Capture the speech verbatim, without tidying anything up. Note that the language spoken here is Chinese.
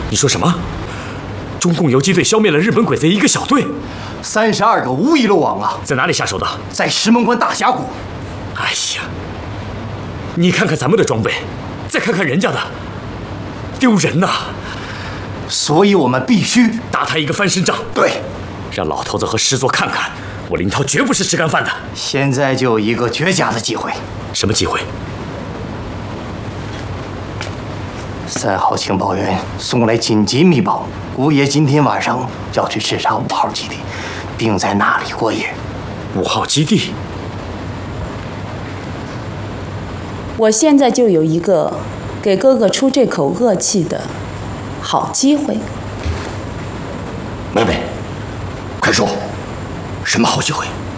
你说什么？中共游击队消灭了日本鬼子一个小队， 三十二个无一漏网啊！ 在哪里下手的？ 在石门关大峡谷。 哎呀，你看看咱们的装备，再看看人家的，丢人呐！ 所以我们必须打他一个翻身仗。 对， 让老头子和师座看看，我林涛绝不是吃干饭的。 现在就有一个绝佳的机会。 什么机会？ 三号情报员送来紧急密报，姑爷今天晚上要去视察五号基地，并在那里过夜。 五号基地？ 我现在就有一个给哥哥出这口恶气的好机会。 妹妹，快说，什么好机会？